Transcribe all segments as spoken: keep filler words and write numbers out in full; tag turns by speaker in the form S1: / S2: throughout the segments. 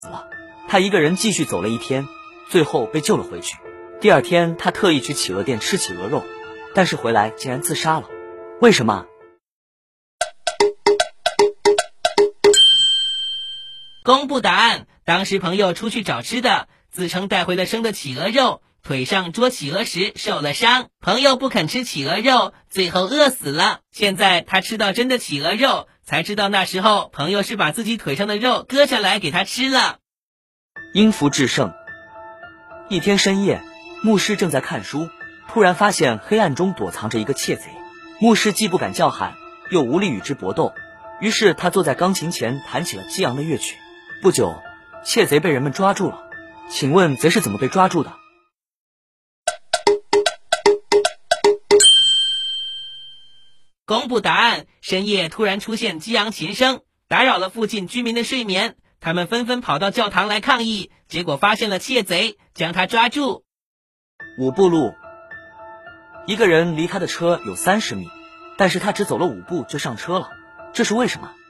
S1: 了。他一个人继续走了一天，最后被救了回去。第二天，他特意去企鹅店吃企鹅肉，但是回来竟然自杀了。为什么？
S2: 公布答案。当时朋友出去找吃的，自称带回了生的企鹅肉，腿上捉企鹅时受了伤，朋友不肯吃企鹅肉，最后饿死了。现在他吃到真的企鹅肉，才知道那时候朋友是把自己腿上的肉割下来给他吃了。
S1: 因福制胜。一天深夜，牧师正在看书，突然发现黑暗中躲藏着一个窃贼。牧师既不敢叫喊，又无力与之搏斗，于是他坐在钢琴前弹起了激昂的乐曲。不久，窃贼被人们抓住了。请问贼是怎么被抓住的？
S2: 公布答案。深夜突然出现激昂琴声，打扰了附近居民的睡眠，他们纷纷跑到教堂来抗议，结果发现了窃贼，将他抓住。
S1: 五步路。一个人离他的车有三十米，但是他只走了五步就上车了，这是为什么？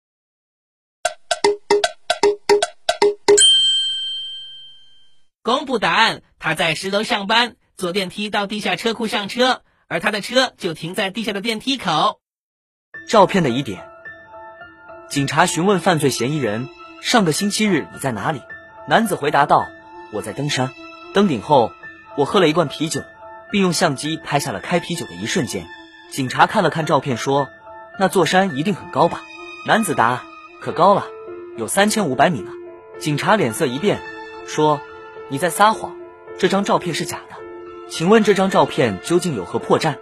S2: 公布答案。他在十楼上班，坐电梯到地下车库上车，而他的车就停在地下的电梯口。
S1: 照片的疑点。警察询问犯罪嫌疑人，上个星期日你在哪里？男子回答道，我在登山。登顶后，我喝了一罐啤酒，并用相机拍下了开啤酒的一瞬间。警察看了看照片说，那座山一定很高吧？男子答，可高了，有三千五百米呢。警察脸色一变，说，你在撒谎，这张照片是假的。请问这张照片究竟有何破绽？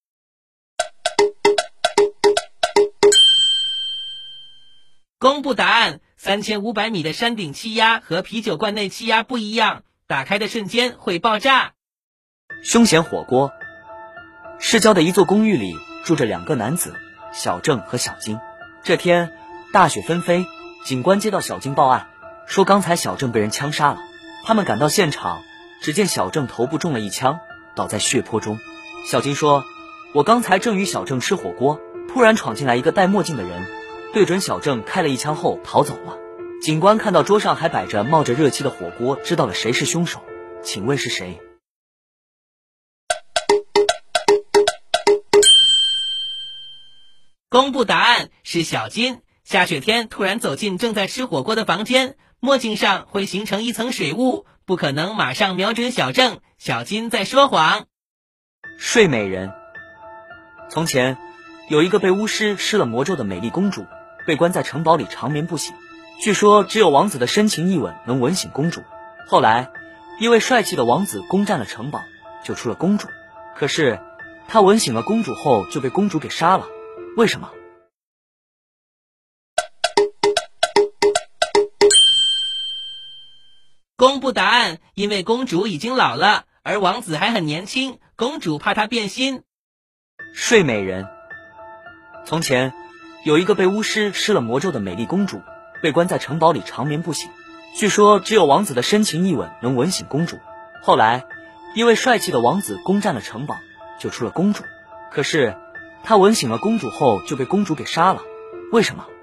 S2: 公布答案。三千五百米的山顶气压和啤酒罐内气压不一样，打开的瞬间会爆炸。
S1: 凶险火锅。市郊的一座公寓里住着两个男子，小郑和小金。这天大雪纷飞，警官接到小金报案，说刚才小郑被人枪杀了。他们赶到现场，只见小郑头部中了一枪，倒在血泊中。小金说，我刚才正与小郑吃火锅，突然闯进来一个戴墨镜的人，对准小郑开了一枪后逃走了。警官看到桌上还摆着冒着热气的火锅，知道了谁是凶手。请问是谁？
S2: 公布答案。是小金。下雪天突然走进正在吃火锅的房间，墨镜上会形成一层水雾，不可能马上瞄准小郑。小金在说谎。
S1: 睡美人。从前有一个被巫师施了魔咒的美丽公主，被关在城堡里长眠不醒。据说只有王子的深情一吻能吻醒公主。后来一位帅气的王子攻占了城堡，救出了公主。可是他吻醒了公主后就被公主给杀了，为什么？
S2: 公布答案。因为公主已经老了，而王子还很年轻，公主怕他变心。
S1: 睡美人。从前有一个被巫师施了魔咒的美丽公主，被关在城堡里长眠不醒。据说只有王子的深情一吻能吻醒公主。后来一位帅气的王子攻占了城堡，救出了公主。可是他吻醒了公主后就被公主给杀了，为什么？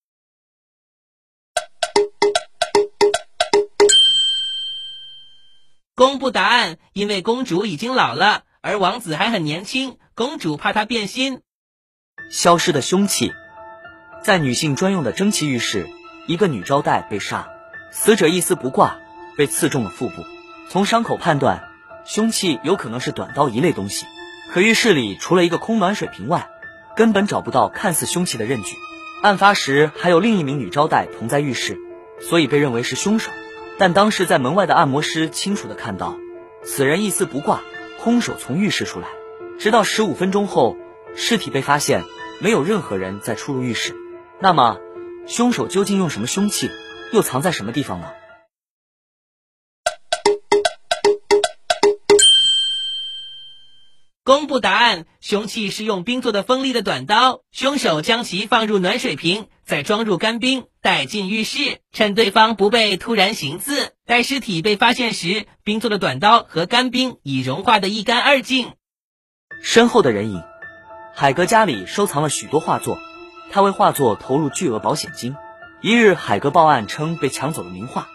S2: 公布答案。因为公主已经老了，而王子还很年轻，公主怕他变心。
S1: 消失的凶器。在女性专用的蒸汽浴室，一个女招待被杀，死者一丝不挂，被刺中了腹部。从伤口判断，凶器有可能是短刀一类东西。可浴室里除了一个空暖水瓶外，根本找不到看似凶器的刃具。案发时还有另一名女招待同在浴室，所以被认为是凶手。但当时在门外的按摩师清楚地看到，此人一丝不挂，空手从浴室出来。直到十五分钟后，尸体被发现，没有任何人再出入浴室。那么，凶手究竟用什么凶器，又藏在什么地方呢？
S2: 公布答案。凶器是用冰做的锋利的短刀，凶手将其放入暖水瓶，再装入干冰，带进浴室，趁对方不备突然行刺。待尸体被发现时，冰做的短刀和干冰已融化得一干二净。
S1: 身后的人影。海格家里收藏了许多画作，他为画作投入巨额保险金。 一日，海哥报案称被抢走了名画，